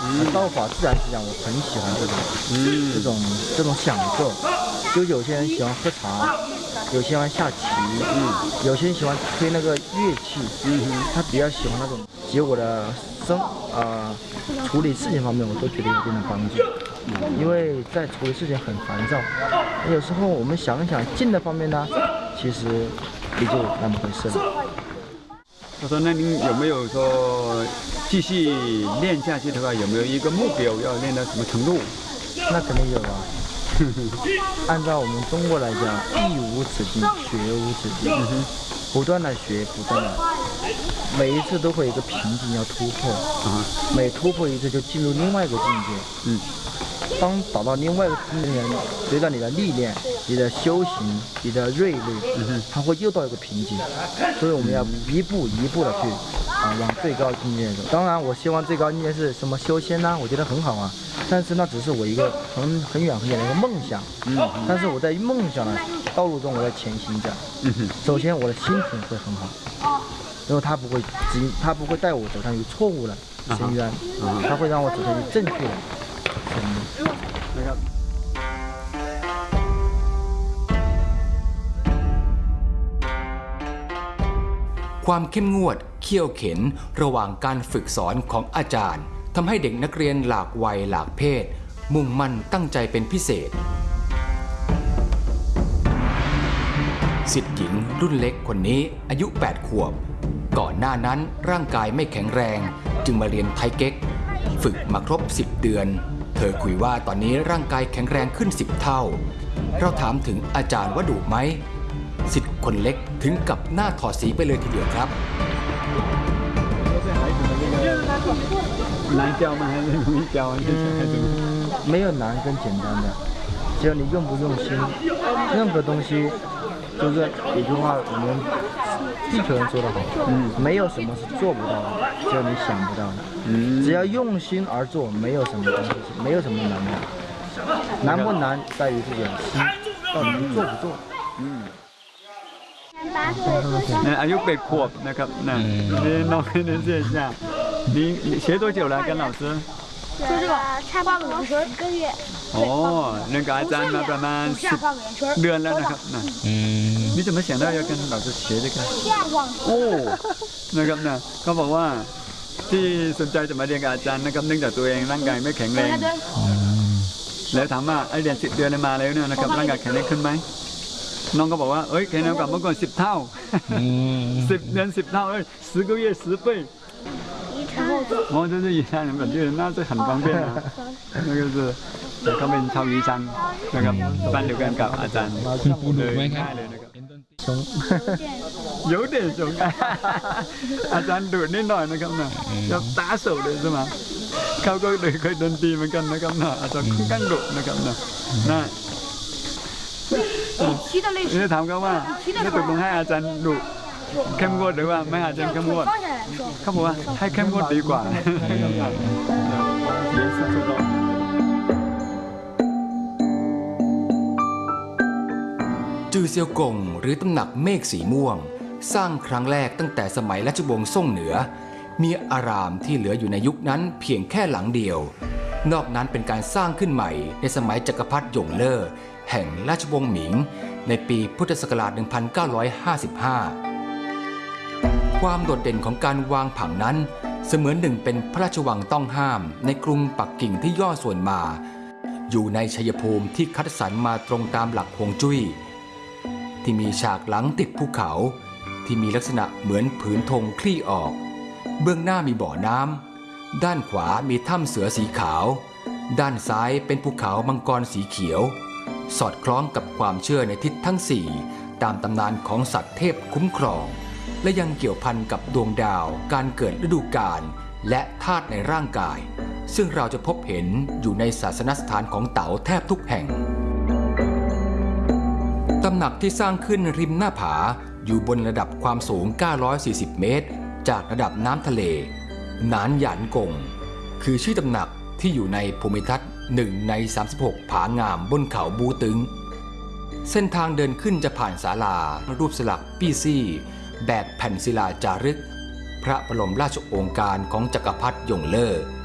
道法自然是讲，我很喜欢这种享受。就有些人喜欢喝茶，有些人下棋，有些人喜欢吹那个乐器，他比较喜欢那种。结果的处理事情方面，我都觉得有一定的帮助。因为在处理事情很烦躁，有时候我们想一想静的方面呢，其实也就那么回事了。 我说，那您有没有说继续练下去的话，有没有一个目标要练到什么程度？ 那肯定有啊。按照我们中国来讲，艺无止境，学无止境，不断的学，不断的，每一次都会有一个瓶颈要突破，每突破一次就进入另外一个境界。当达到另外一个境界，随着你的历练、你的修行、你的锐利，它会又到一个瓶颈。所以我们要一步一步的去往最高境界走。当然，我希望最高境界是什么修仙呢？我觉得很好啊。但是那只是我一个很远的一个梦想。但是我在梦想的道路中，我在前行着。首先，我的心情会很好，因为它不会带我走向一个错误的深渊，它会让我走向一个正确的深渊。 ความเข้มงวดเขี่ยวเข็นระหว่างการฝึกสอนของอาจารย์ทำให้เด็กนักเรียนหลากวัยหลากเพศมุ่งมั่นตั้งใจเป็นพิเศษศิษย์หญิงรุ่นเล็กคนนี้อายุ 8 ขวบก่อนหน้านั้นร่างกายไม่แข็งแรงจึงมาเรียนไทเก๊กฝึกมาครบ 10 เดือนเธอคุยว่าตอนนี้ร่างกายแข็งแรงขึ้น 10 เท่าเราถามถึงอาจารย์ว่าดุไหมศิษย์คนเล็กถึงกับหน้าถอดสีไปเลยทีเดียวครับ难教吗？还是容易教？ 没有难跟简单的，只要你用不用心，任何东西就是有句话我们地球人说得好，没有什么是做不到的，只有你想不到的。只要用心而做，没有什么东西，没有什么难的。难不难在于自己的心，到底做不做。 อายุ8 ขวบนะครับนี่น้องนี่เสียจ้า你学多久了？跟老师？ 就这个差半个圆圈1个月。 哦，那个อาจารย์มาประมาณ10 เดือนแล้วนะครับนี่怎么想到要跟老师学这个？โอ้นะครับนะเขาบอกว่าที่สนใจจะมาเรียนกับอาจารย์นะครับเนื่องจากตัวเองร่างกายไม่แข็งแรงแล้วถามว่าเรียน10 เดือนมาแล้วเนี่ยนะครับร่างกายแข็งแรงขึ้นไหมน้องก็บอกว่าแข็งแรงกว่าเมื่อก่อน10 เท่า10 เดือน10 เท่า10 个月10 倍哦，这是宜山人本地人，那是很方便啊。那个是เขาเป็นชาว宜山นะครับบ้านเดียวกันกับอาจารย์เลยง่ายเลยนะครับ有点凶อาจารย์ดุนิดหน่อยนะครับนะจะตาสูเลยใช่ไหมเขาก็เคยดนตรีเหมือนกันนะครับนะอาจารย์ค่อนข้างดุนะครับนะนี่ถามเขาว่านี่ตกลงให้อาจารย์ดุเข้มงวดหรือว่าไม่อาจารย์เข้มงวดเขาบอกว่าให้เข้มงวดดีกว่าจือเซียวกงหรือตำหนักเมฆสีม่วงสร้างครั้งแรกตั้งแต่สมัยราชวงศ์ซ่งเหนือมีอารามที่เหลืออยู่ในยุคนั้นเพียงแค่หลังเดียวนอกนั้นเป็นการสร้างขึ้นใหม่ในสมัยจักรพรรดิหยงเล่อแห่งราชวงศ์หมิงในปีพุทธศักราช 1955 ความโดดเด่นของการวางผังนั้นเสมือนหนึ่งเป็นพระราชวังต้องห้ามในกรุงปักกิ่งที่ย่อส่วนมาอยู่ในชัยภูมิที่คัดสรรมาตรงตามหลักฮวงจุ้ยที่มีฉากหลังติดภูเขาที่มีลักษณะเหมือนผืนธงคลี่ออกเบื้องหน้ามีบ่อน้ำด้านขวามีถ้ำเสือสีขาวด้านซ้ายเป็นภูเขามังกรสีเขียวสอดคล้องกับความเชื่อในทิศทั้ง4ตามตำนานของสัตว์เทพคุ้มครองและยังเกี่ยวพันกับดวงดาวการเกิดฤดูกาลและธาตุในร่างกายซึ่งเราจะพบเห็นอยู่ในศาสนสถานของเต๋าแทบทุกแห่งตำหนักที่สร้างขึ้นริมหน้าผาอยู่บนระดับความสูง940 เมตรจากระดับน้ำทะเลหนานหยานกงคือชื่อตำหนักที่อยู่ในภูมิทัศน์1 ใน 36 ผางามบนเขาบูตึงเส้นทางเดินขึ้นจะผ่านศาลารูปสลักปี้ซี่แบกแผ่นศิลาจารึกพระบรมราชโองการของจักรพรรดิหยงเล่อ